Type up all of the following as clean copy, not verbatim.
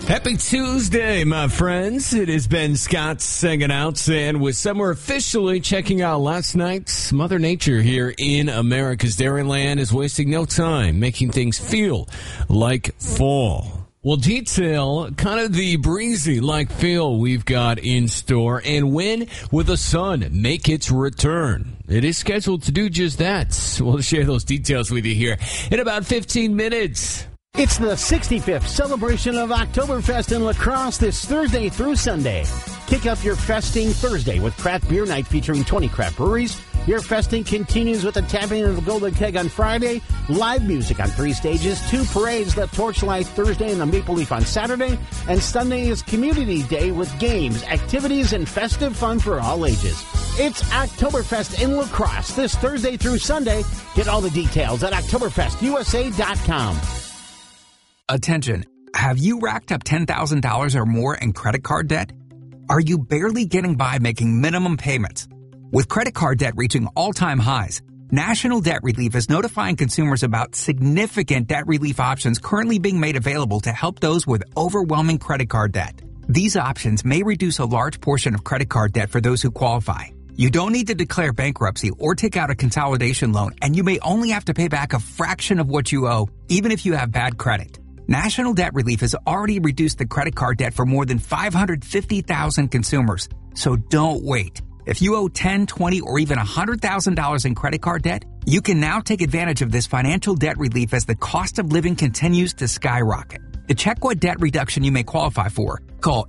Happy Tuesday, my friends. It has been Scott singing out, and with summer officially checking out last night's Mother Nature here in America's Dairyland is wasting no time making things feel like fall. We'll detail kind of the breezy-like feel we've got in store, and when will the sun make its return? It is scheduled to do just that. We'll share those details with you here in about 15 minutes. It's the 65th celebration of Oktoberfest in La Crosse this Thursday through Sunday. Kick up your festing Thursday with craft beer night featuring 20 craft breweries. Your festing continues with the tapping of the Golden Keg on Friday, live music on 3 stages, 2 parades, the Torchlight Thursday and the Maple Leaf on Saturday, and Sunday is Community Day with games, activities, and festive fun for all ages. It's Oktoberfest in La Crosse this Thursday through Sunday. Get all the details at OktoberfestUSA.com. Attention, have you racked up $10,000 or more in credit card debt? Are you barely getting by making minimum payments? With credit card debt reaching all-time highs, National Debt Relief is notifying consumers about significant debt relief options currently being made available to help those with overwhelming credit card debt. These options may reduce a large portion of credit card debt for those who qualify. You don't need to declare bankruptcy or take out a consolidation loan, and you may only have to pay back a fraction of what you owe, even if you have bad credit. National Debt Relief has already reduced the credit card debt for more than 550,000 consumers. So don't wait. If you owe $10, $20, or even $100,000 in credit card debt, you can now take advantage of this financial debt relief as the cost of living continues to skyrocket. To check what debt reduction you may qualify for, call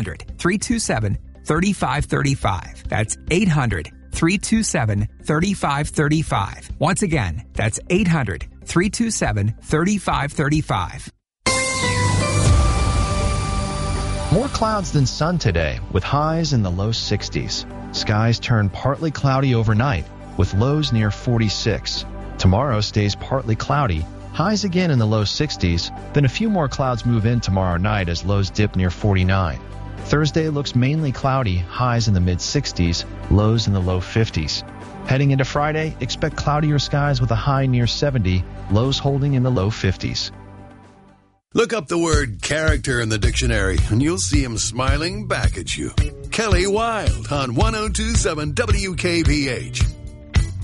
800-327-3535. That's 800-327-3535. Once again, that's 800-327-3535. More clouds than sun today, with highs in the low 60s. Skies turn partly cloudy overnight, with lows near 46. Tomorrow stays partly cloudy, highs again in the low 60s, then a few more clouds move in tomorrow night as lows dip near 49. Thursday looks mainly cloudy, highs in the mid-60s, lows in the low 50s. Heading into Friday, expect cloudier skies with a high near 70, lows holding in the low 50s. Look up the word character in the dictionary, and you'll see him smiling back at you. Kelly Wilde on 102.7 WKBH.